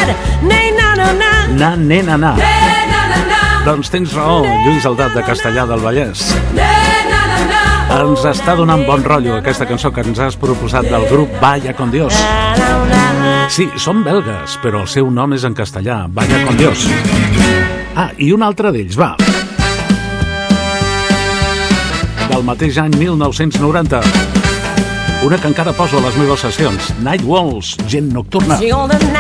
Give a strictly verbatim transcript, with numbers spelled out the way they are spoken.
Na, ne, na, na. Doncs tens raó, Lluís Aldat de Castellar del Vallès. Ens està donant bon rotllo aquesta cançó que ens has proposat del grup Vaya con Dios. Sí, són belgues, però el seu nom és en castellà, Vaya con Dios. Ah, i un altre d'ells, va. Del mateix any mil nou-cents noranta. Una que encara poso a les meves sessions, Night Walls, gent nocturna.